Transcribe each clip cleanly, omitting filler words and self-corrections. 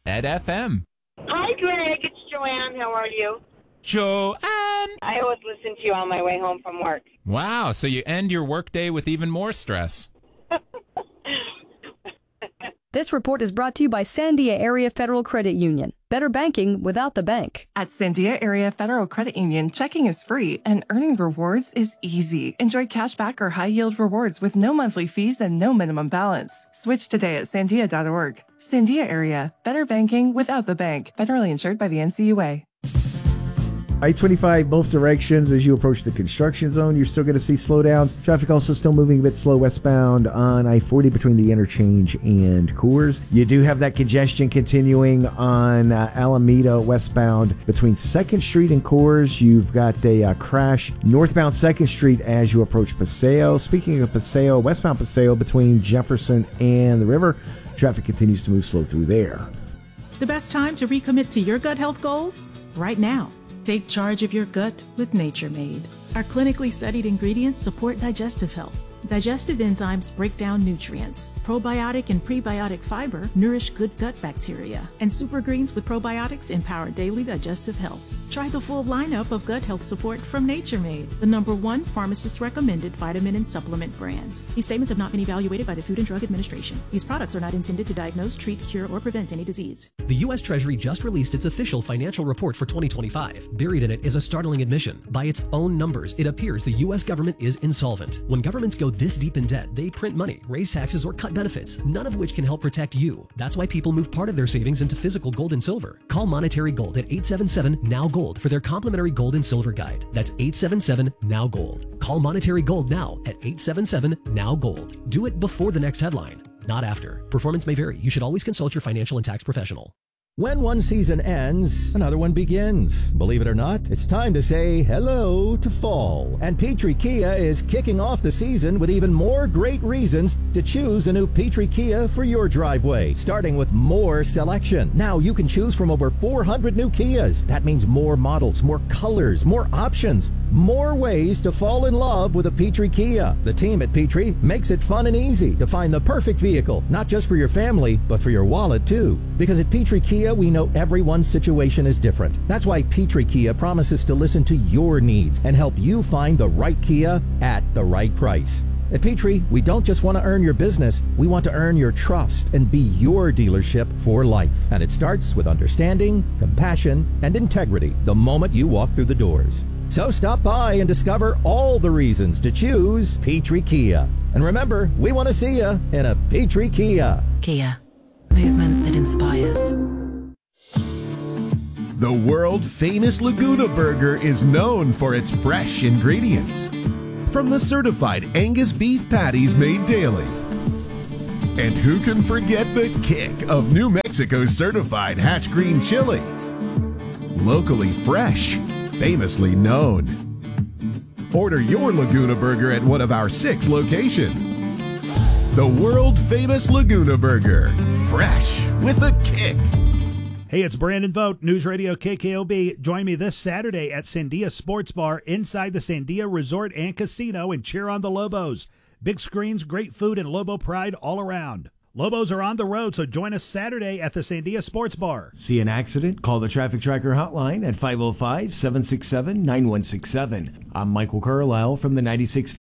Ed FM. Hi, Greg. It's Joanne. How are you? Joanne. I always listen to you on my way home from work. Wow, so you end your workday with even more stress. This report is brought to you by Sandia Area Federal Credit Union. Better banking without the bank. At Sandia Area Federal Credit Union, checking is free and earning rewards is easy. Enjoy cashback or high-yield rewards with no monthly fees and no minimum balance. Switch today at sandia.org. Sandia Area, better banking without the bank. Federally insured by the NCUA. I-25 both directions as you approach the construction zone. You're still going to see slowdowns. Traffic also still moving a bit slow westbound on I-40 between the interchange and Coors. You do have that congestion continuing on Alameda westbound between 2nd Street and Coors. You've got a crash northbound 2nd Street as you approach Paseo. Speaking of Paseo, westbound Paseo between Jefferson and the river. Traffic continues to move slow through there. The best time to recommit to your gut health goals? Right now. Take charge of your gut with Nature Made. Our clinically studied ingredients support digestive health. Digestive enzymes break down nutrients. Probiotic and prebiotic fiber nourish good gut bacteria. And super greens with probiotics empower daily digestive health. Try the full lineup of gut health support from Nature Made, the #1 pharmacist-recommended vitamin and supplement brand. These statements have not been evaluated by the Food and Drug Administration. These products are not intended to diagnose, treat, cure, or prevent any disease. The U.S. Treasury just released its official financial report for 2025. Buried in it is a startling admission. By its own numbers, it appears the U.S. government is insolvent. When governments go this deep in debt, they print money, raise taxes, or cut benefits, none of which can help protect you. That's why people move part of their savings into physical gold and silver. Call Monetary Gold at 877-NOW-GOLD for their complimentary gold and silver guide. That's 877-NOW-GOLD. Call Monetary Gold now at 877-NOW-GOLD. Do it before the next headline, not after. Performance may vary. You should always consult your financial and tax professional. When one season ends, another one begins. Believe it or not, it's time to say hello to fall. And Petrie Kia is kicking off the season with even more great reasons to choose a new Petrie Kia for your driveway, starting with more selection. Now you can choose from over 400 new Kias. That means more models, more colors, more options, more ways to fall in love with a Petrie Kia. The team at Petrie makes it fun and easy to find the perfect vehicle, not just for your family, but for your wallet too. Because at Petrie Kia, we know everyone's situation is different. That's why Petrie Kia promises to listen to your needs and help you find the right Kia at the right price. At Petrie, we don't just want to earn your business, we want to earn your trust and be your dealership for life. And it starts with understanding, compassion, and integrity the moment you walk through the doors. So stop by and discover all the reasons to choose Petrie Kia. And remember, we want to see you in a Petrie Kia. Kia, movement that inspires. The world-famous Laguna Burger is known for its fresh ingredients. From the certified Angus beef patties made daily. And who can forget the kick of New Mexico's certified Hatch Green Chili? Locally fresh, famously known. Order your Laguna Burger at one of our 6 locations. The world-famous Laguna Burger. Fresh with a kick. Hey, it's Brandon Vogt, News Radio KKOB. Join me this Saturday at Sandia Sports Bar inside the Sandia Resort and Casino and cheer on the Lobos. Big screens, great food, and Lobo pride all around. Lobos are on the road, so join us Saturday at the Sandia Sports Bar. See an accident? Call the Traffic Tracker hotline at 505-767-9167. I'm Michael Carlisle from the 96.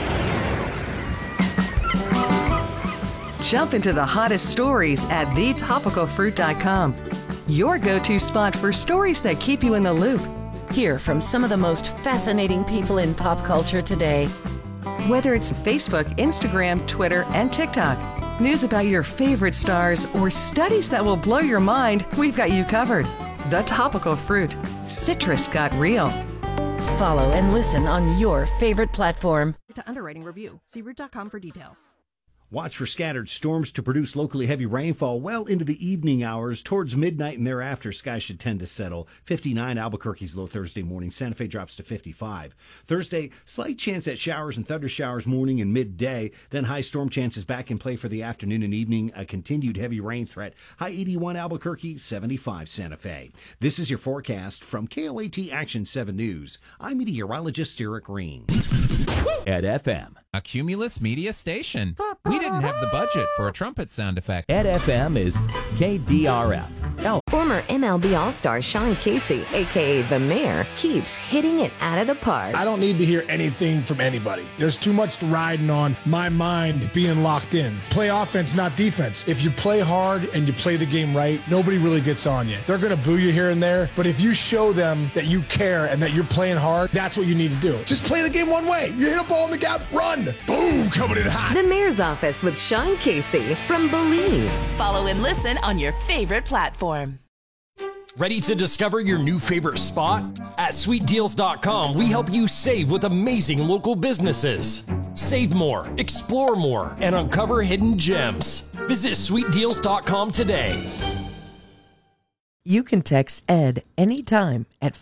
Jump into the hottest stories at thetopicalfruit.com. Your go-to spot for stories that keep you in the loop. Hear from some of the most fascinating people in pop culture today. Whether it's Facebook, Instagram, Twitter, and TikTok, news about your favorite stars, or studies that will blow your mind, we've got you covered. The Topical Fruit. Citrus got real. Follow and listen on your favorite platform. To underwriting review. See root.com for details. Watch for scattered storms to produce locally heavy rainfall well into the evening hours. Towards midnight and thereafter, skies should tend to settle. 59 Albuquerque's low Thursday morning. Santa Fe drops to 55. Thursday, slight chance at showers and thunder showers morning and midday. Then high storm chances back in play for the afternoon and evening. A continued heavy rain threat. High 81 Albuquerque, 75 Santa Fe. This is your forecast from KLAT Action 7 News. I'm meteorologist Eric Green. Ed FM, a Cumulus media station. We didn't have the budget for a trumpet sound effect. Ed FM is KDRF, Former MLB All-Star Sean Casey, a.k.a. The Mayor, keeps hitting it out of the park. I don't need to hear anything from anybody. There's too much riding on my mind being locked in. Play offense, not defense. If you play hard and you play the game right, nobody really gets on you. They're going to boo you here and there, but if you show them that you care and that you're playing hard, that's what you need to do. Just play the game one way. You hit a ball in the gap, run. Boom, coming in hot. The Mayor's Office with Sean Casey from Believe. Follow and listen on your favorite platform. Ready to discover your new favorite spot? At sweetdeals.com, we help you save with amazing local businesses. Save more, explore more, and uncover hidden gems. Visit sweetdeals.com today. You can text Ed anytime at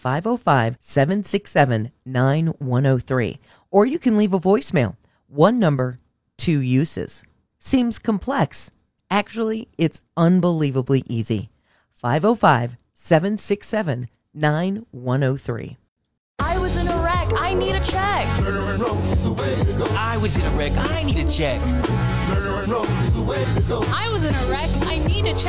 505-767-9103. Or you can leave a voicemail. One number, two uses. Seems complex. Actually, it's unbelievably easy. 505-767-9103. I was in a wreck. I need a check. I was in a wreck. I need a check. I was in a wreck. I need a check.